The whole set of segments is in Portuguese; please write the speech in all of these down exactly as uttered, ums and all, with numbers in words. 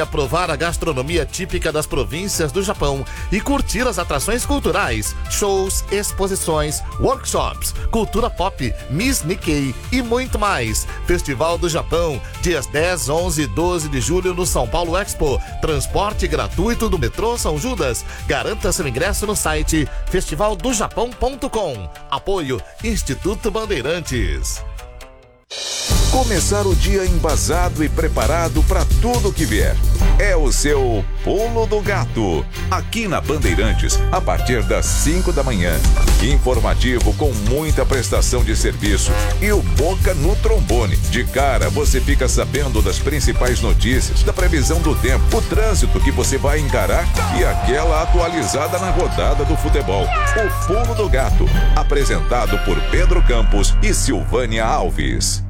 Provar a gastronomia típica das províncias do Japão e curtir as atrações culturais, shows, exposições, workshops, cultura pop, Miss Nikkei e muito mais. Festival do Japão, dias dez, onze e doze de julho no São Paulo Expo. Transporte gratuito do metrô São Judas. Garanta seu ingresso no site festival do japão ponto com. Apoio Instituto Bandeirantes. Começar o dia embasado e preparado para tudo que vier. É o seu Pulo do Gato. Aqui na Bandeirantes, a partir das cinco da manhã. Informativo com muita prestação de serviço. E o Boca no trombone. De cara, você fica sabendo das principais notícias, da previsão do tempo, o trânsito que você vai encarar e aquela atualizada na rodada do futebol. O Pulo do Gato. Apresentado por Pedro Campos e Silvânia Alves.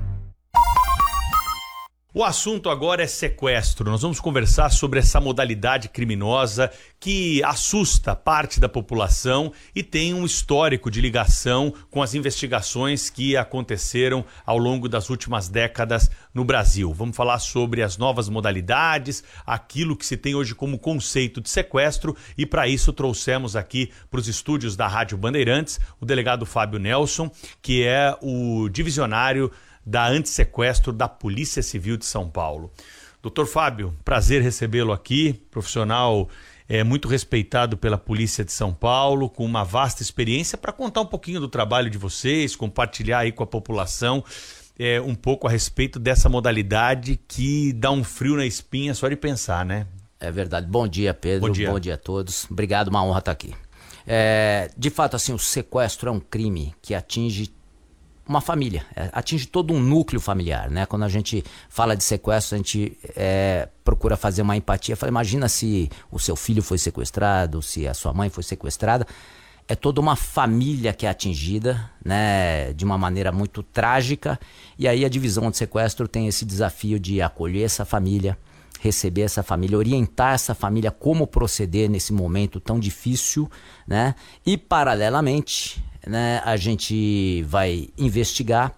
O assunto agora é sequestro. Nós vamos conversar sobre essa modalidade criminosa que assusta parte da população e tem um histórico de ligação com as investigações que aconteceram ao longo das últimas décadas no Brasil. Vamos falar sobre as novas modalidades, aquilo que se tem hoje como conceito de sequestro, e para isso trouxemos aqui para os estúdios da Rádio Bandeirantes o delegado Fábio Nelson, que é o divisionário da Antissequestro da Polícia Civil de São Paulo. doutor Fábio, prazer recebê-lo aqui, profissional é, muito respeitado pela Polícia de São Paulo, com uma vasta experiência, para contar um pouquinho do trabalho de vocês, compartilhar aí com a população é, um pouco a respeito dessa modalidade que dá um frio na espinha só de pensar, né? É verdade. Bom dia, Pedro. Bom dia, Bom dia a todos. Obrigado, uma honra estar aqui. É, de fato, assim, o sequestro é um crime que atinge uma família, atinge todo um núcleo familiar, né? Quando a gente fala de sequestro, a gente é, procura fazer uma empatia. Fala, imagina se o seu filho foi sequestrado, se a sua mãe foi sequestrada. É toda uma família que é atingida, né? De uma maneira muito trágica. E aí a divisão de sequestro tem esse desafio de acolher essa família, receber essa família, orientar essa família como proceder nesse momento tão difícil, né? E paralelamente, né, a gente vai investigar.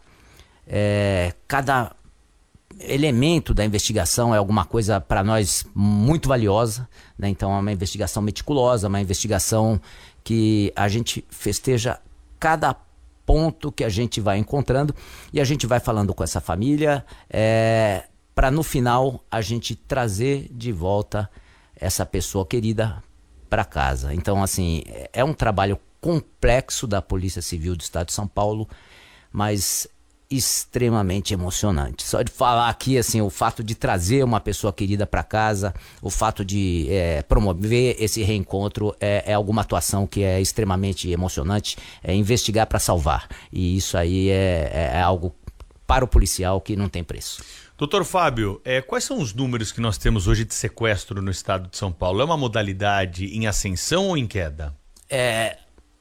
É, cada elemento da investigação é alguma coisa para nós muito valiosa, né? Então é uma investigação meticulosa, uma investigação que a gente festeja cada ponto que a gente vai encontrando e a gente vai falando com essa família é, para no final a gente trazer de volta essa pessoa querida para casa. Então, assim, é um trabalho complexo da Polícia Civil do Estado de São Paulo, mas extremamente emocionante. Só de falar aqui, assim, o fato de trazer uma pessoa querida para casa, o fato de é, promover esse reencontro é, é alguma atuação que é extremamente emocionante, é investigar para salvar. E isso aí é, é algo para o policial que não tem preço. doutor Fábio, é, quais são os números que nós temos hoje de sequestro no estado de São Paulo? É uma modalidade em ascensão ou em queda? É...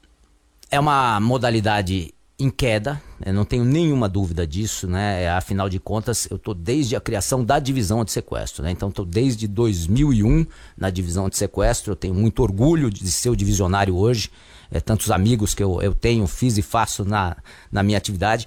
É uma modalidade em queda, eu não tenho nenhuma dúvida disso, né? Afinal de contas, eu estou desde a criação da divisão de sequestro, né? Então estou desde dois mil e um na divisão de sequestro, eu tenho muito orgulho de ser o divisionário hoje, é, tantos amigos que eu, eu tenho, fiz e faço na, na minha atividade.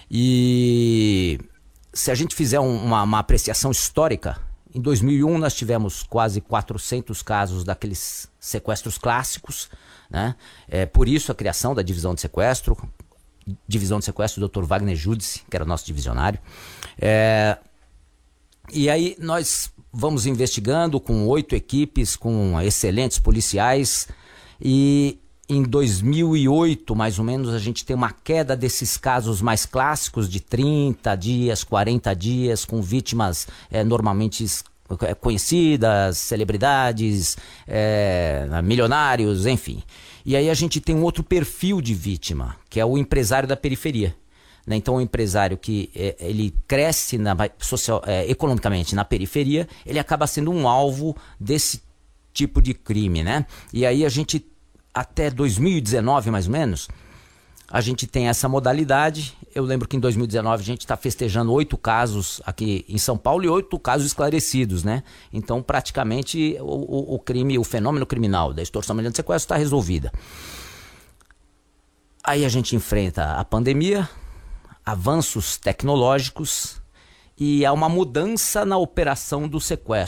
E se a gente fizer um, uma, uma apreciação histórica, em dois mil e um nós tivemos quase quatrocentos casos daqueles sequestros clássicos, né? É, por isso a criação da divisão de sequestro, divisão de sequestro do doutor Wagner Judice, que era o nosso divisionário. É, e aí nós vamos investigando com oito equipes, com excelentes policiais, e em dois mil e oito, mais ou menos, a gente tem uma queda desses casos mais clássicos de trinta dias, quarenta dias, com vítimas é, normalmente conhecidas, celebridades, é, milionários, enfim. E aí a gente tem um outro perfil de vítima, que é o empresário da periferia. Né? Então o empresário que é, ele cresce na, social, é, economicamente na periferia, ele acaba sendo um alvo desse tipo de crime, né? E aí a gente, até dois mil e dezenove mais ou menos, a gente tem essa modalidade. Eu lembro que em dois mil e dezenove a gente está festejando oito casos aqui em São Paulo e oito casos esclarecidos, né? Então praticamente o, o, o crime, o fenômeno criminal da extorsão mediante sequestro está resolvida. Aí a gente enfrenta a pandemia, avanços tecnológicos e há uma mudança na operação do sequestro.